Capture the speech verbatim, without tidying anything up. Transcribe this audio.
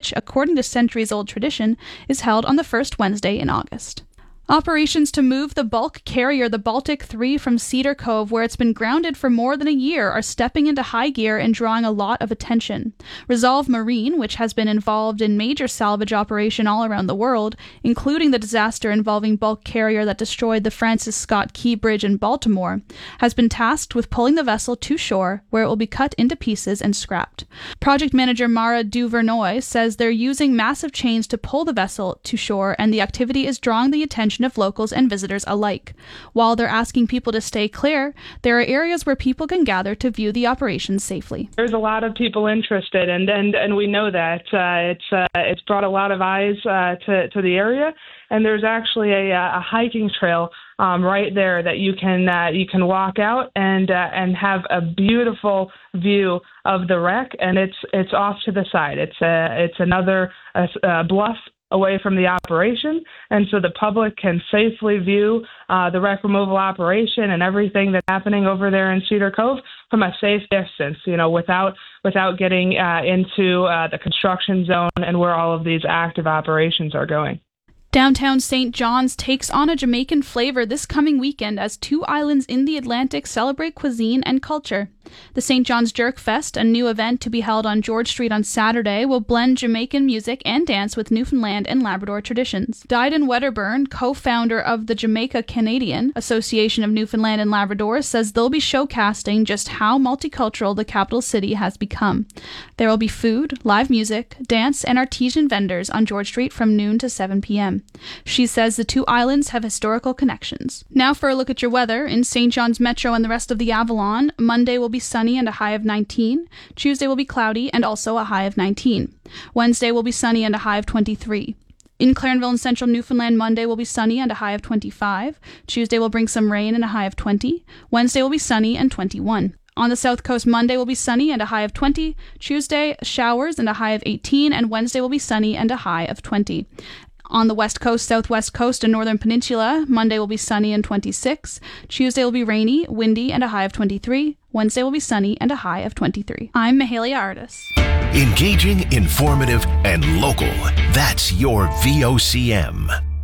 which, according to centuries-old tradition, is held on the first Wednesday in August. Operations to move the bulk carrier the Baltic three from Cedar Cove, where it's been grounded for more than a year, are stepping into high gear and drawing a lot of attention. Resolve Marine, which has been involved in major salvage operation all around the world, including the disaster involving bulk carrier that destroyed the Francis Scott Key Bridge in Baltimore, has been tasked with pulling the vessel to shore, where it will be cut into pieces and scrapped. Project manager Mara Duvernoy says they're using massive chains to pull the vessel to shore, and the activity is drawing the attention of locals and visitors alike. While they're asking people to stay clear, there are areas where people can gather to view the operations safely. There's a lot of people interested, and and, and we know that. Uh, it's uh, it's brought a lot of eyes uh, to, to the area, and there's actually a, a hiking trail um, right there that you can uh, you can walk out and uh, and have a beautiful view of the wreck, and it's it's off to the side. It's a, it's another uh, uh, bluff away from the operation, and so the public can safely view uh, the wreck removal operation and everything that's happening over there in Cedar Cove from a safe distance, you know, without without getting uh, into uh, the construction zone and where all of these active operations are going. Downtown Saint John's takes on a Jamaican flavor this coming weekend as two islands in the Atlantic celebrate cuisine and culture. The Saint John's Jerk Fest, a new event to be held on George Street on Saturday, will blend Jamaican music and dance with Newfoundland and Labrador traditions. Dyden Wedderburn, co-founder of the Jamaica Canadian Association of Newfoundland and Labrador, says they'll be showcasing just how multicultural the capital city has become. There will be food, live music, dance, and artesian vendors on George Street from noon to seven p.m. She says the two islands have historical connections. Now for a look at your weather. In Saint John's Metro and the rest of the Avalon, Monday will be sunny and a high of nineteen. Tuesday will be cloudy and also a high of nineteen. Wednesday will be sunny and a high of twenty-three. In Clarenville and Central Newfoundland, Monday will be sunny and a high of twenty-five. Tuesday will bring some rain and a high of twenty. Wednesday will be sunny and twenty-one. On the South Coast, Monday will be sunny and a high of twenty. Tuesday, showers and a high of eighteen. And Wednesday will be sunny and a high of twenty. On the West Coast, Southwest Coast, and Northern Peninsula, Monday will be sunny and twenty-six. Tuesday will be rainy, windy, and a high of twenty-three. Wednesday will be sunny and a high of twenty-three. I'm Mahalia Artis. Engaging, informative, and local. That's your V O C M.